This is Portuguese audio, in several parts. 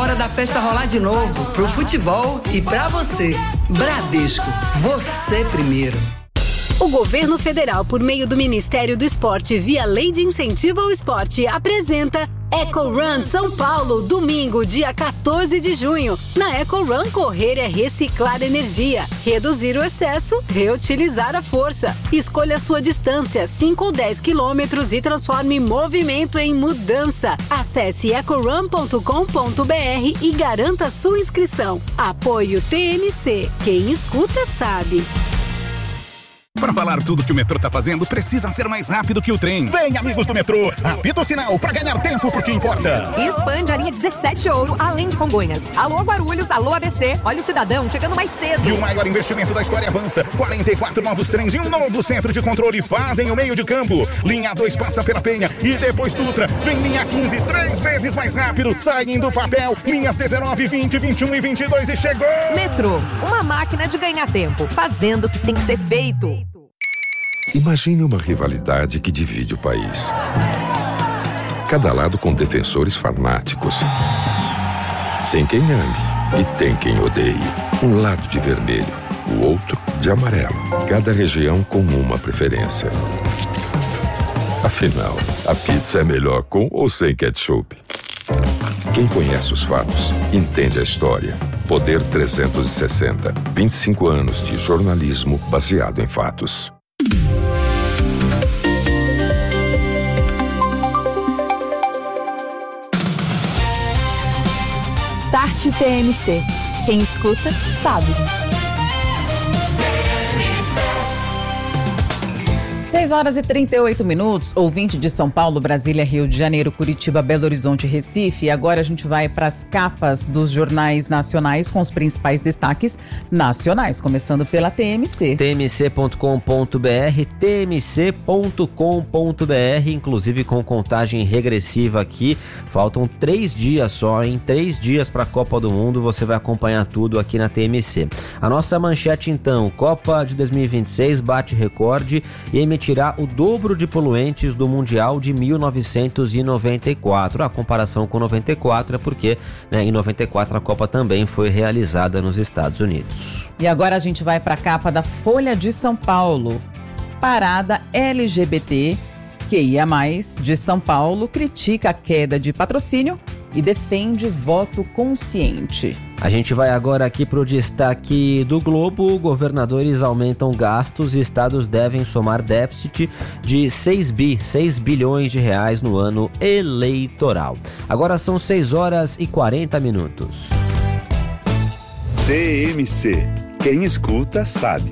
hora da festa rolar de novo, pro futebol e pra você. Bradesco, você primeiro. O governo federal, por meio do Ministério do Esporte, via Lei de Incentivo ao Esporte, apresenta Eco Run São Paulo, domingo, dia 14 de junho. Na Eco Run, correr é reciclar energia, reduzir o excesso, reutilizar a força. Escolha a sua distância, 5 ou 10 quilômetros, e transforme movimento em mudança. Acesse ecorun.com.br e garanta sua inscrição. Apoio TMC. Quem escuta sabe. Para falar tudo que o metrô tá fazendo, precisa ser mais rápido que o trem. Vem, amigos do metrô, apita o sinal para ganhar tempo porque importa. E expande a linha 17 Ouro, além de Congonhas. Alô Guarulhos, alô ABC, olha o cidadão chegando mais cedo. E o maior investimento da história avança. 44 novos trens e um novo centro de controle fazem o meio de campo. Linha 2 passa pela Penha e depois Dutra. Vem linha 15, 3 vezes mais rápido. Saem do papel, linhas 19, 20, 21 e 22 e chegou. Metrô, uma máquina de ganhar tempo, fazendo o que tem que ser feito. Imagine uma rivalidade que divide o país. Cada lado com defensores fanáticos. Tem quem ame e tem quem odeie. Um lado de vermelho, o outro de amarelo. Cada região com uma preferência. Afinal, a pizza é melhor com ou sem ketchup? Quem conhece os fatos, entende a história. Poder 360. 25 anos de jornalismo baseado em fatos. Start TMC. Quem escuta, sabe. 6h38, ouvinte de São Paulo, Brasília, Rio de Janeiro, Curitiba, Belo Horizonte, Recife. E agora a gente vai para as capas dos jornais nacionais com os principais destaques nacionais, começando pela TMC. tmc.com.br, tmc.com.br, inclusive com contagem regressiva aqui. Faltam 3 dias só, em 3 dias para a Copa do Mundo. Você vai acompanhar tudo aqui na TMC. A nossa manchete, então: Copa de 2026 bate recorde e emitirá o dobro de poluentes do Mundial de 1994. A comparação com 94 é porque, em 94 a Copa também foi realizada nos Estados Unidos. E agora a gente vai para a capa da Folha de São Paulo. Parada LGBT QIA+, de São Paulo, critica a queda de patrocínio e defende voto consciente. A gente vai agora aqui para o destaque do Globo. Governadores aumentam gastos e estados devem somar déficit de 6 bilhões de reais no ano eleitoral. Agora são 6h40. TMC. Quem escuta sabe.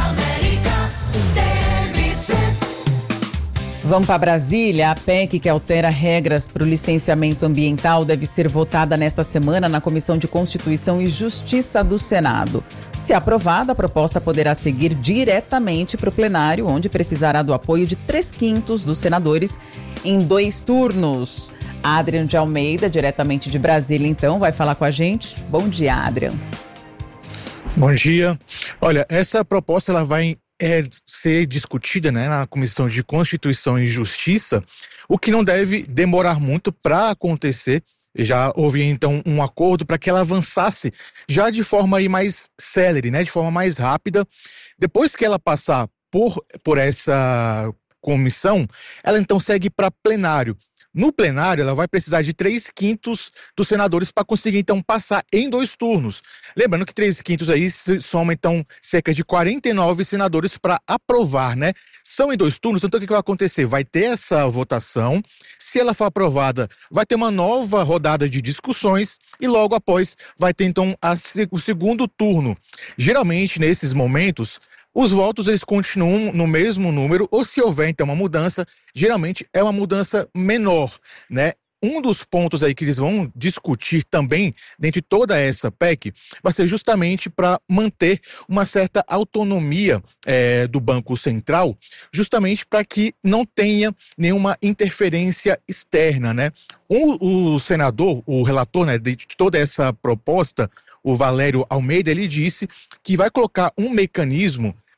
Vamos para Brasília. A PEC que altera regras para o licenciamento ambiental deve ser votada nesta semana na Comissão de Constituição e Justiça do Senado. Se aprovada, a proposta poderá seguir diretamente para o plenário, onde precisará do apoio de 3/5 dos senadores em 2 turnos. Adrian de Almeida, diretamente de Brasília, então, vai falar com a gente. Bom dia, Adrian. Bom dia. Olha, essa proposta ela vai ser discutida, na Comissão de Constituição e Justiça, o que não deve demorar muito para acontecer. Já houve então um acordo para que ela avançasse já de forma aí mais célere, de forma mais rápida. Depois que ela passar por essa comissão, ela então segue para plenário. No plenário, ela vai precisar de 3/5 dos senadores para conseguir, então, passar em 2 turnos. Lembrando que 3/5 aí soma, então, cerca de 49 senadores para aprovar, São em 2 turnos, então o que vai acontecer? Vai ter essa votação, se ela for aprovada, vai ter uma nova rodada de discussões e logo após vai ter, então, o segundo turno. Geralmente, nesses momentos, os votos eles continuam no mesmo número, ou se houver então uma mudança, geralmente é uma mudança menor, Um dos pontos aí que eles vão discutir também, dentro de toda essa PEC, vai ser justamente para manter uma certa autonomia do Banco Central, justamente para que não tenha nenhuma interferência externa, O senador, o relator, de toda essa proposta, o Valério Almeida, ele disse que vai colocar um mecanismo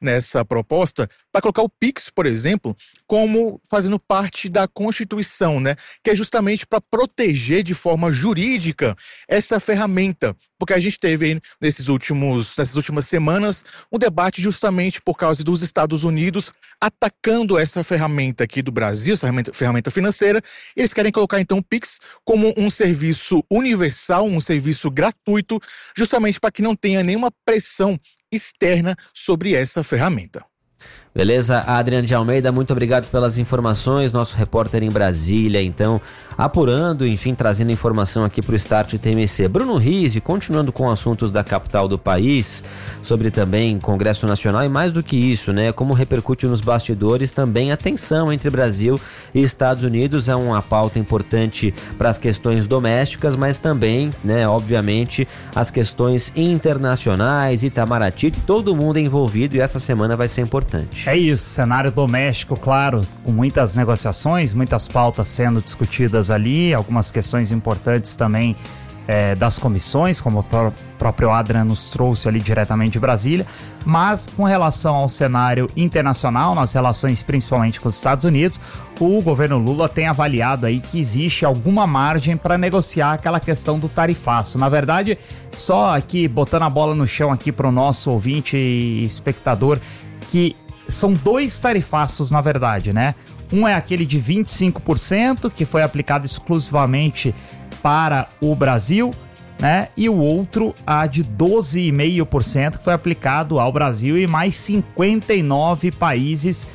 nessa proposta para colocar o Pix, por exemplo, como fazendo parte da Constituição, né? Que é justamente para proteger de forma jurídica essa ferramenta. Porque a gente teve aí nessas últimas semanas um debate justamente por causa dos Estados Unidos atacando essa ferramenta aqui do Brasil, essa ferramenta financeira. Eles querem colocar então o Pix como um serviço universal, um serviço gratuito, justamente para que não tenha nenhuma pressão externa sobre essa ferramenta. Beleza, Adriano de Almeida, muito obrigado pelas informações, nosso repórter em Brasília, então, apurando, enfim, trazendo informação aqui para o Start TMC. Bruno Rizzi, continuando com assuntos da capital do país, sobre também Congresso Nacional e mais do que isso, né, como repercute nos bastidores também a tensão entre Brasil e Estados Unidos, é uma pauta importante para as questões domésticas, mas também, né, obviamente, as questões internacionais, Itamaraty, todo mundo é envolvido e essa semana vai ser importante. É isso, cenário doméstico, claro, com muitas negociações, muitas pautas sendo discutidas ali, algumas questões importantes também das comissões, como o próprio Adriano nos trouxe ali diretamente de Brasília, mas com relação ao cenário internacional, nas relações principalmente com os Estados Unidos, o governo Lula tem avaliado aí que existe alguma margem para negociar aquela questão do tarifaço. Na verdade, só aqui botando a bola no chão aqui para o nosso ouvinte e espectador, que são 2 tarifaços, na verdade, né? Um é aquele de 25%, que foi aplicado exclusivamente para o Brasil, né? E o outro, a de 12,5%, que foi aplicado ao Brasil e mais 59 países.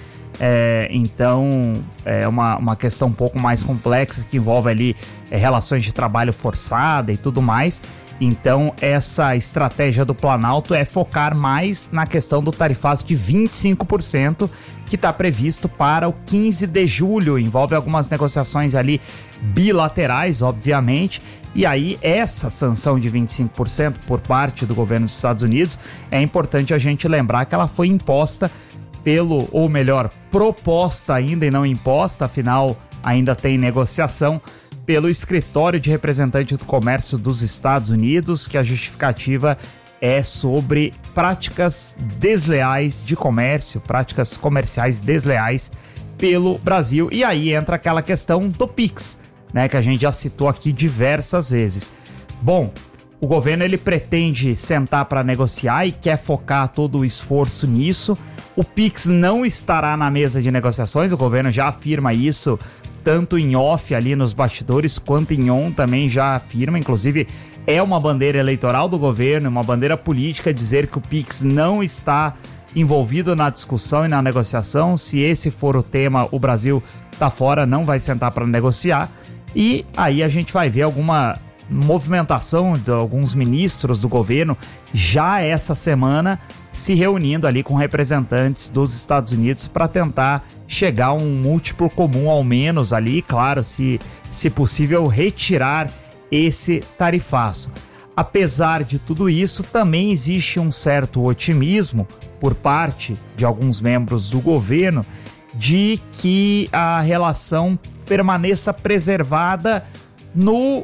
Então, é uma questão um pouco mais complexa, que envolve ali relações de trabalho forçada e tudo mais. Então, essa estratégia do Planalto é focar mais na questão do tarifaço de 25%, que está previsto para o 15 de julho. Envolve algumas negociações ali bilaterais, obviamente. E aí, essa sanção de 25% por parte do governo dos Estados Unidos, é importante a gente lembrar que ela foi imposta proposta ainda e não imposta, afinal, ainda tem negociação, pelo Escritório de Representante do Comércio dos Estados Unidos, que a justificativa é sobre práticas desleais de comércio, práticas comerciais desleais pelo Brasil. E aí entra aquela questão do Pix, né, que a gente já citou aqui diversas vezes. Bom, o governo ele pretende sentar para negociar e quer focar todo o esforço nisso. O Pix não estará na mesa de negociações, o governo já afirma isso, tanto em off ali nos bastidores, quanto em on também já afirma. Inclusive, é uma bandeira eleitoral do governo, uma bandeira política dizer que o Pix não está envolvido na discussão e na negociação. Se esse for o tema, o Brasil tá fora, não vai sentar para negociar. E aí a gente vai ver alguma movimentação de alguns ministros do governo já essa semana se reunindo ali com representantes dos Estados Unidos para tentar chegar a um múltiplo comum ao menos ali, claro, se possível retirar esse tarifaço. Apesar de tudo isso, também existe um certo otimismo por parte de alguns membros do governo de que a relação permaneça preservada no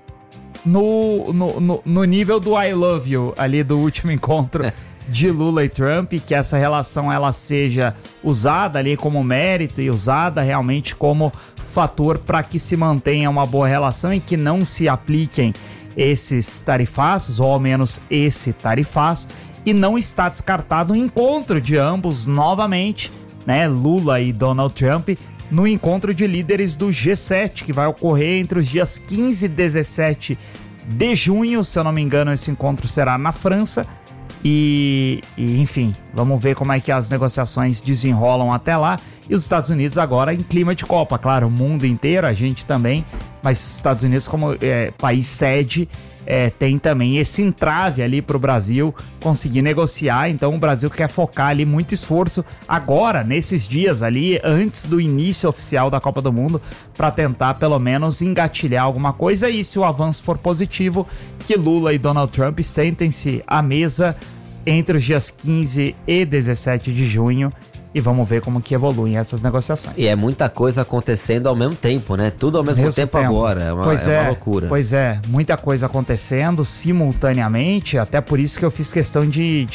nível do I love you ali do último encontro de Lula e Trump, que essa relação ela seja usada ali como mérito e usada realmente como fator para que se mantenha uma boa relação e que não se apliquem esses tarifaços, ou ao menos esse tarifaço, e não está descartado o encontro de ambos novamente, né, Lula e Donald Trump, no encontro de líderes do G7, que vai ocorrer entre os dias 15 e 17 de junho, se eu não me engano, esse encontro será na França. E enfim, vamos ver como é que as negociações desenrolam até lá. E os Estados Unidos agora em clima de Copa, claro, o mundo inteiro, a gente também, mas os Estados Unidos como país sede tem também esse entrave ali para o Brasil conseguir negociar. Então o Brasil quer focar ali muito esforço agora, nesses dias ali, antes do início oficial da Copa do Mundo, para tentar pelo menos engatilhar alguma coisa. E se o avanço for positivo, que Lula e Donald Trump sentem-se à mesa entre os dias 15 e 17 de junho e vamos ver como que evoluem essas negociações. E é muita coisa acontecendo ao mesmo tempo, né? Tudo ao mesmo tempo agora, é uma loucura. Pois é, muita coisa acontecendo simultaneamente, até por isso que eu fiz questão de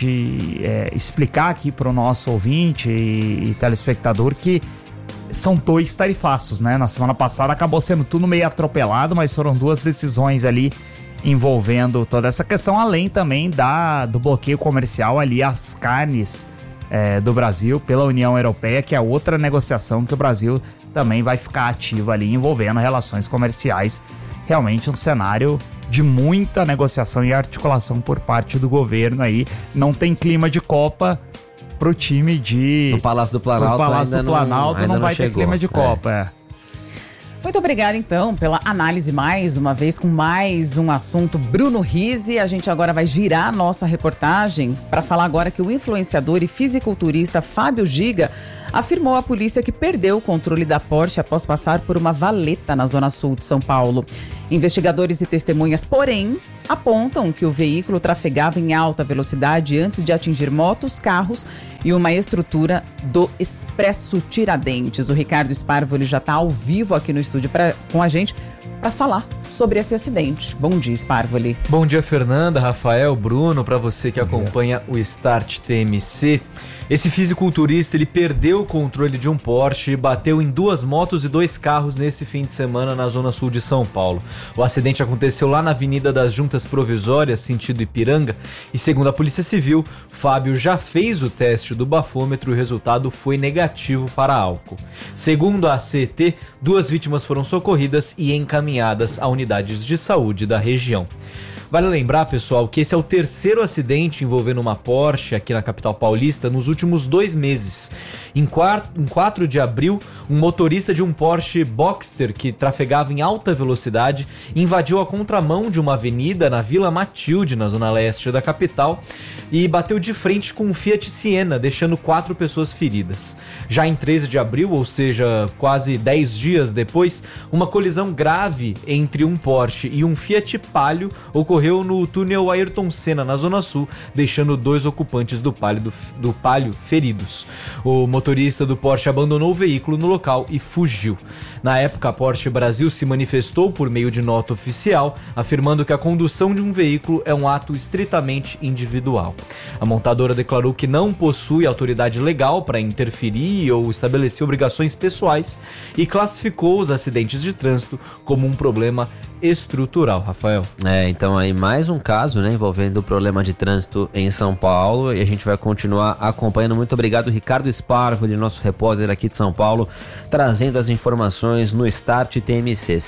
explicar aqui para o nosso ouvinte e telespectador que são 2 tarifaços, né? Na semana passada acabou sendo tudo meio atropelado, mas foram 2 decisões ali envolvendo toda essa questão, além também do bloqueio comercial ali às carnes do Brasil pela União Europeia, que é outra negociação que o Brasil também vai ficar ativo ali, envolvendo relações comerciais. Realmente um cenário de muita negociação e articulação por parte do governo aí. Não tem clima de Copa pro time no Palácio do Planalto, não vai ter clima de Copa. Muito obrigada, então, pela análise mais uma vez, com mais um assunto. Bruno Rizzi, a gente agora vai girar a nossa reportagem para falar agora que o influenciador e fisiculturista Fábio Giga afirmou à polícia que perdeu o controle da Porsche após passar por uma valeta na zona sul de São Paulo. Investigadores e testemunhas, porém, apontam que o veículo trafegava em alta velocidade antes de atingir motos, carros e uma estrutura do Expresso Tiradentes. O Ricardo Sparvoli já está ao vivo aqui no estúdio com a gente para falar sobre esse acidente. Bom dia, Sparvoli. Bom dia, Fernanda, Rafael, Bruno, para você que acompanha o Start TMC. Esse fisiculturista, ele perdeu o controle de um Porsche e bateu em 2 motos e 2 carros nesse fim de semana na zona sul de São Paulo. O acidente aconteceu lá na Avenida das Juntas Provisórias, sentido Ipiranga, e segundo a Polícia Civil, Fábio já fez o teste do bafômetro e o resultado foi negativo para álcool. Segundo a CET, 2 vítimas foram socorridas e encaminhadas a unidades de saúde da região. Vale lembrar, pessoal, que esse é o 3º acidente envolvendo uma Porsche aqui na capital paulista nos últimos 2 meses. Em 4 de abril, um motorista de um Porsche Boxster que trafegava em alta velocidade invadiu a contramão de uma avenida na Vila Matilde, na zona leste da capital, e bateu de frente com um Fiat Siena, deixando 4 pessoas feridas. Já em 13 de abril, ou seja, quase 10 dias depois, uma colisão grave entre um Porsche e um Fiat Palio ocorreu no túnel Ayrton Senna, na Zona Sul, deixando 2 ocupantes do Palio feridos. O motorista do Porsche abandonou o veículo no local e fugiu. Na época, a Porsche Brasil se manifestou por meio de nota oficial, afirmando que a condução de um veículo é um ato estritamente individual. A montadora declarou que não possui autoridade legal para interferir ou estabelecer obrigações pessoais e classificou os acidentes de trânsito como um problema estrutural, Rafael. Então aí mais um caso, né, envolvendo o problema de trânsito em São Paulo, e a gente vai continuar acompanhando. Muito obrigado, Ricardo Sparvoli, nosso repórter aqui de São Paulo, trazendo as informações no Start TMC.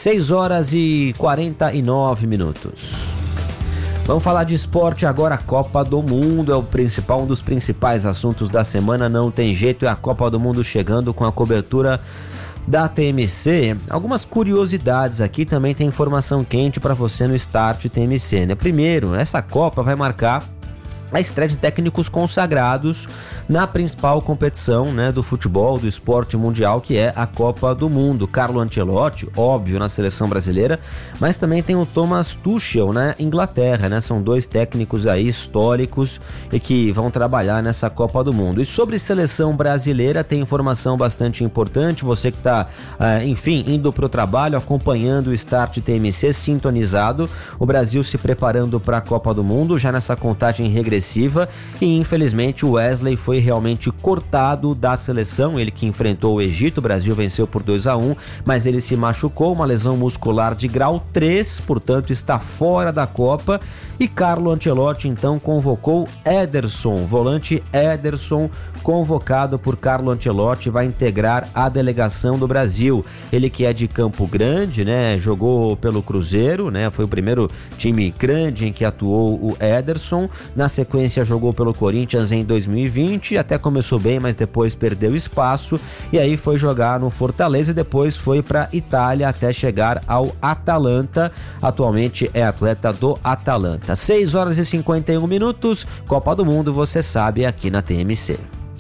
6h49. Vamos falar de esporte agora. A Copa do Mundo é um dos principais assuntos da semana, não tem jeito, é a Copa do Mundo chegando com a cobertura da TMC. Algumas curiosidades aqui, também tem informação quente para você no Start TMC, né? Primeiro, essa Copa vai marcar a estreia de técnicos consagrados na principal competição, né, do futebol, do esporte mundial, que é a Copa do Mundo. Carlo Ancelotti, óbvio, na seleção brasileira, mas também tem o Thomas Tuchel na Inglaterra, né? São 2 técnicos aí históricos e que vão trabalhar nessa Copa do Mundo. E sobre seleção brasileira, tem informação bastante importante. Você que está, indo para o trabalho, acompanhando o Start TMC, sintonizado. O Brasil se preparando para a Copa do Mundo, já nessa contagem regressiva, e infelizmente o Wesley foi realmente cortado da seleção. Ele que enfrentou o Egito, o Brasil venceu por 2-1, mas ele se machucou, uma lesão muscular de grau 3, portanto está fora da Copa. E Carlo Ancelotti então convocou Ederson, volante Ederson, convocado por Carlo Ancelotti, vai integrar a delegação do Brasil. Ele que é de Campo Grande, né, jogou pelo Cruzeiro, né, foi o primeiro time grande em que atuou o Ederson. Na sequência jogou pelo Corinthians em 2020, até começou bem, mas depois perdeu espaço, e aí foi jogar no Fortaleza e depois foi para Itália até chegar ao Atalanta. Atualmente é atleta do Atalanta. 6h51, Copa do Mundo, você sabe, aqui na TMC.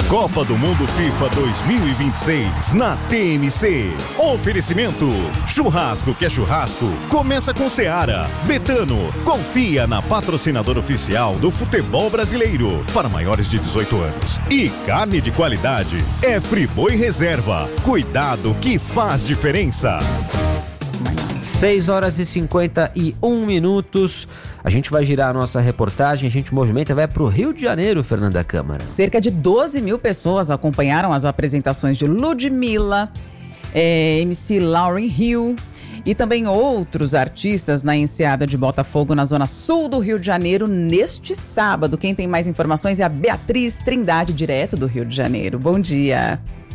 Copa do Mundo FIFA 2026 na TMC. Oferecimento: churrasco que é churrasco, começa com Seara. Betano, confia na patrocinadora oficial do futebol brasileiro para maiores de 18 anos. E carne de qualidade é Friboi Reserva. Cuidado que faz diferença. 6 horas e 51 minutos. A gente vai girar a nossa reportagem, a gente movimenta, vai para o Rio de Janeiro, Fernanda Câmara. Cerca de 12 mil pessoas acompanharam as apresentações de Ludmilla, MC Lauryn Hill e também outros artistas na Enseada de Botafogo, na zona sul do Rio de Janeiro, neste sábado. Quem tem mais informações é a Beatriz Trindade, direto do Rio de Janeiro. Bom dia.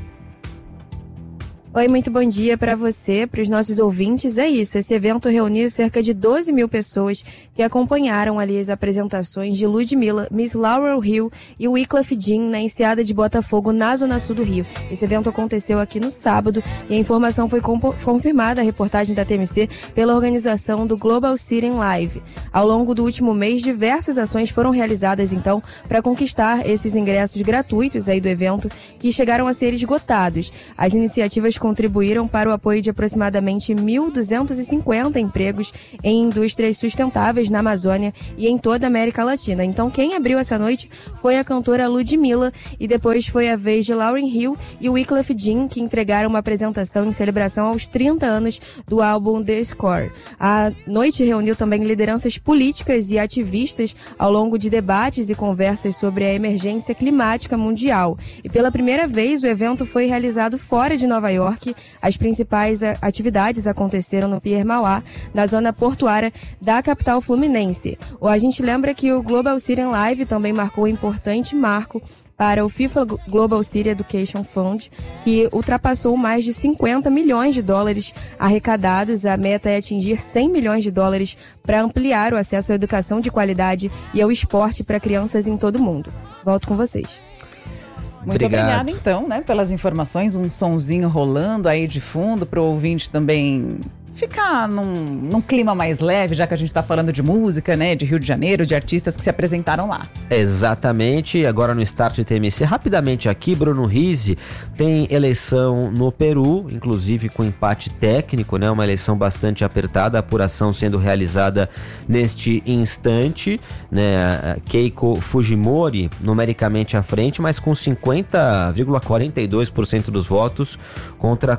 Oi, muito bom dia para você, para os nossos ouvintes. É isso, esse evento reuniu cerca de 12 mil pessoas que acompanharam ali as apresentações de Ludmilla, Miss Lauryn Hill e Wyclef Jean na Enseada de Botafogo, na zona sul do Rio. Esse evento aconteceu aqui no sábado e a informação foi confirmada, a reportagem da TMC, pela organização do Global City Live. Ao longo do último mês, diversas ações foram realizadas, então, para conquistar esses ingressos gratuitos aí do evento, que chegaram a ser esgotados. As iniciativas contribuíram para o apoio de aproximadamente 1.250 empregos em indústrias sustentáveis na Amazônia e em toda a América Latina. Então, quem abriu essa noite foi a cantora Ludmilla e depois foi a vez de Lauryn Hill e Wyclef Jean, que entregaram uma apresentação em celebração aos 30 anos do álbum The Score. A noite reuniu também lideranças políticas e ativistas ao longo de debates e conversas sobre a emergência climática mundial. E pela primeira vez, o evento foi realizado fora de Nova York. As principais atividades aconteceram no Pier Mauá, na zona portuária da capital fluminense. A gente lembra que o Global City Live também marcou um importante marco para o FIFA Global City Education Fund, que ultrapassou mais de 50 milhões de dólares arrecadados. A meta é atingir 100 milhões de dólares para ampliar o acesso à educação de qualidade e ao esporte para crianças em todo o mundo. Volto com vocês. Muito obrigada, então, né, pelas informações. Um sonzinho rolando aí de fundo para o ouvinte também ficar num clima mais leve, já que a gente está falando de música, né, de Rio de Janeiro, de artistas que se apresentaram lá. Exatamente. Agora no Start TMC, rapidamente aqui, Bruno Rizzi, tem eleição no Peru, inclusive com empate técnico, né, uma eleição bastante apertada, a apuração sendo realizada neste instante, né, Keiko Fujimori numericamente à frente, mas com 50,42% dos votos contra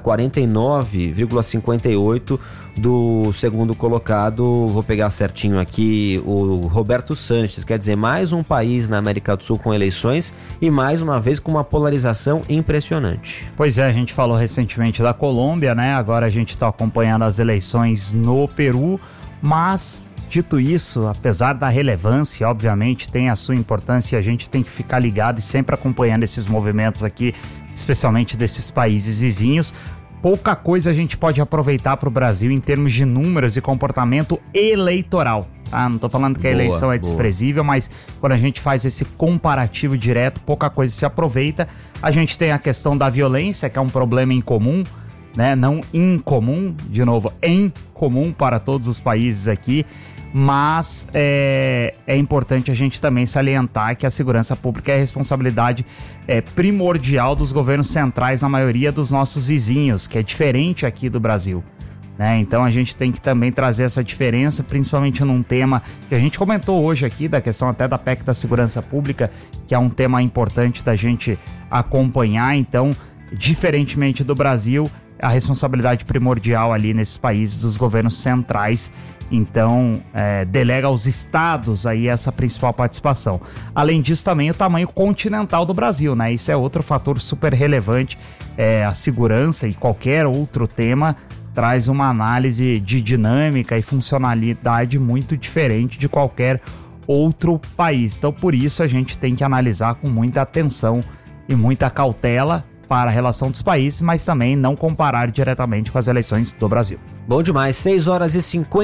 49,58% do segundo colocado. Vou pegar certinho aqui, o Roberto Sanches. Quer dizer, mais um país na América do Sul com eleições e mais uma vez com uma polarização impressionante. Pois é, a gente falou recentemente da Colômbia, né? Agora a gente está acompanhando as eleições no Peru, mas dito isso, apesar da relevância, obviamente tem a sua importância, a gente tem que ficar ligado e sempre acompanhando esses movimentos aqui, especialmente desses países vizinhos. Pouca coisa a gente pode aproveitar para o Brasil em termos de números e comportamento eleitoral, tá? Não estou falando que a eleição é desprezível, mas quando a gente faz esse comparativo direto, pouca coisa se aproveita. A gente tem a questão da violência, que é um problema em comum, né? Não incomum, de novo, em comum para todos os países aqui. Mas é importante a gente também salientar que a segurança pública é responsabilidade primordial dos governos centrais na maioria dos nossos vizinhos, que é diferente aqui do Brasil, né? Então a gente tem que também trazer essa diferença, principalmente num tema que a gente comentou hoje aqui, da questão até da PEC da segurança pública, que é um tema importante da gente acompanhar. Então, diferentemente do Brasil, a responsabilidade primordial ali nesses países dos governos centrais. Então, delega aos estados aí essa principal participação. Além disso, também o tamanho continental do Brasil, né? Isso é outro fator super relevante. A segurança e qualquer outro tema traz uma análise de dinâmica e funcionalidade muito diferente de qualquer outro país. Então, por isso, a gente tem que analisar com muita atenção e muita cautela para a relação dos países, mas também não comparar diretamente com as eleições do Brasil. Bom demais, 6 horas e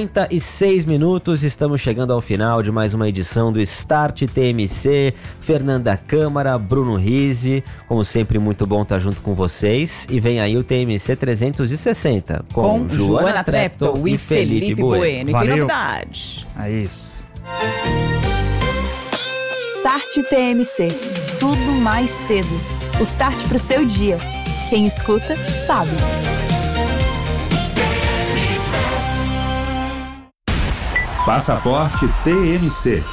56 minutos, estamos chegando ao final de mais uma edição do Start TMC. Fernanda Câmara, Bruno Rizzi, como sempre muito bom estar junto com vocês. E vem aí o TMC 360 com Joana Treptow e Felipe Bueno. E tem novidade. É isso. Start TMC, tudo mais cedo. O start pro seu dia. Quem escuta, sabe. Passaporte TMC.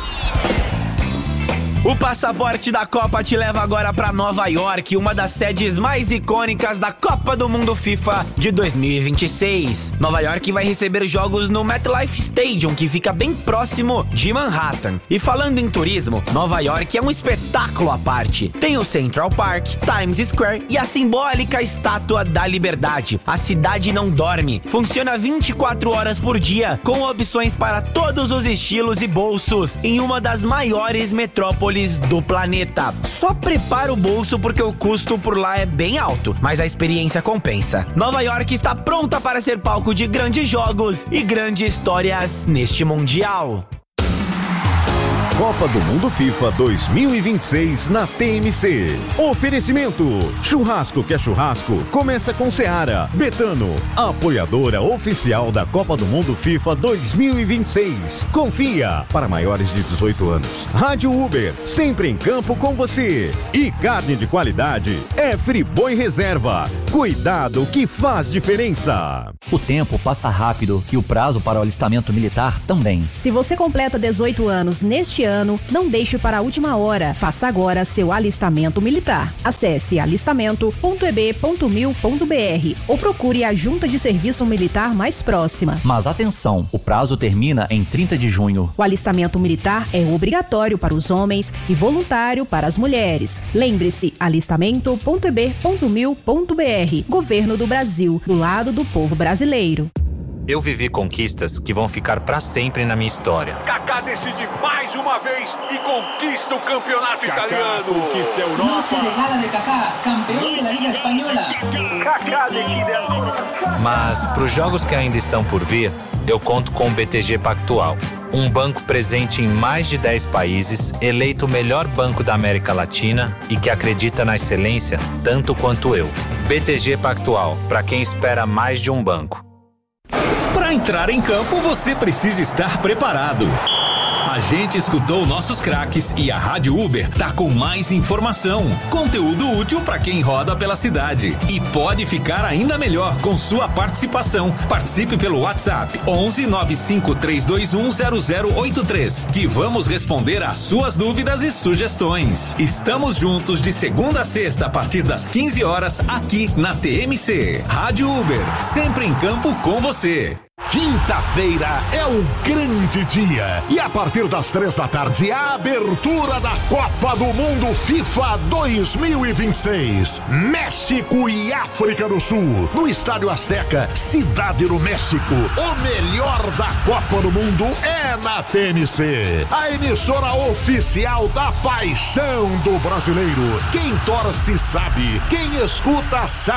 O passaporte da Copa te leva agora para Nova York, uma das sedes mais icônicas da Copa do Mundo FIFA de 2026. Nova York vai receber jogos no MetLife Stadium, que fica bem próximo de Manhattan. E falando em turismo, Nova York é um espetáculo à parte. Tem o Central Park, Times Square e a simbólica Estátua da Liberdade. A cidade não dorme, funciona 24 horas por dia, com opções para todos os estilos e bolsos, em uma das maiores metrópoles do planeta. Só prepara o bolso porque o custo por lá é bem alto, mas a experiência compensa. Nova York está pronta para ser palco de grandes jogos e grandes histórias neste Mundial. Copa do Mundo FIFA 2026 na TMC. Oferecimento: churrasco que é churrasco, começa com Seara. Betano, apoiadora oficial da Copa do Mundo FIFA 2026. Confia, para maiores de 18 anos. Rádio Uber, sempre em campo com você. E carne de qualidade é Friboi Reserva. Cuidado que faz diferença. O tempo passa rápido e o prazo para o alistamento militar também. Se você completa 18 anos neste ano, não deixe para a última hora. Faça agora seu alistamento militar. Acesse alistamento.eb.mil.br ou procure a junta de serviço militar mais próxima. Mas atenção, o prazo termina em 30 de junho. O alistamento militar é obrigatório para os homens e voluntário para as mulheres. Lembre-se, alistamento.eb.mil.br. Governo do Brasil, do lado do povo brasileiro. Eu vivi conquistas que vão ficar pra sempre na minha história. Kaká decide mais uma vez e conquista o campeonato italiano. Conquista a Europa. Noche de gala de Kaká, campeão da Liga Espanhola. Kaká decide a... Mas pros jogos que ainda estão por vir, eu conto com o BTG Pactual. Um banco presente em mais de 10 países, eleito o melhor banco da América Latina e que acredita na excelência tanto quanto eu. BTG Pactual, para quem espera mais de um banco. Para entrar em campo, você precisa estar preparado. A gente escutou nossos craques e a Rádio Uber tá com mais informação, conteúdo útil para quem roda pela cidade. E pode ficar ainda melhor com sua participação. Participe pelo WhatsApp 11 95 321 0083, que vamos responder às suas dúvidas e sugestões. Estamos juntos de segunda a sexta a partir das 15 horas aqui na TMC. Rádio Uber, sempre em campo com você. Quinta-feira é um grande dia e a partir das 3 da tarde a abertura da Copa do Mundo FIFA 2026. México e África do Sul, no Estádio Azteca, Cidade do México. O melhor da Copa do Mundo é na TMC, a emissora oficial da paixão do brasileiro. Quem torce sabe, quem escuta sabe.